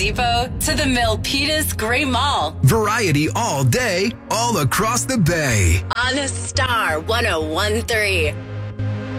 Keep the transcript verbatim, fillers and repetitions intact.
Depot to the Milpitas Gray Mall. Variety all day, all across the bay. On a Star one oh one three.